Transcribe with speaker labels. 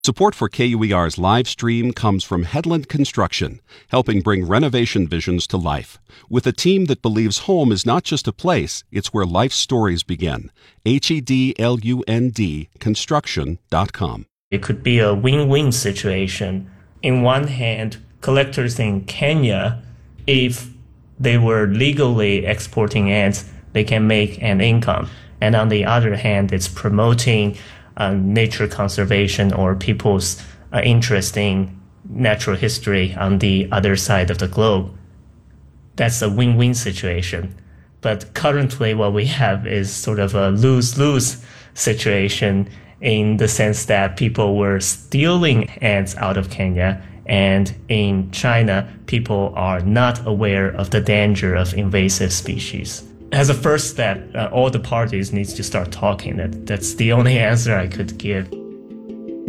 Speaker 1: Support for KUER's live stream comes from Headland Construction, helping bring renovation visions to life. With a team that believes home is not just a place, it's where life stories begin. HEDLUND construction.com.
Speaker 2: It could be a win-win situation. In one hand, collectors in Kenya, if they were legally exporting ants, they can make an income. And on the other hand, it's promoting nature conservation or people's interest in natural history on the other side of the globe. That's a win-win situation. But currently what we have is sort of a lose-lose situation in the sense that people were stealing ants out of Kenya, and in China, people are not aware of the danger of invasive species. As a first step, all the parties need to start talking. That's the only answer I could give.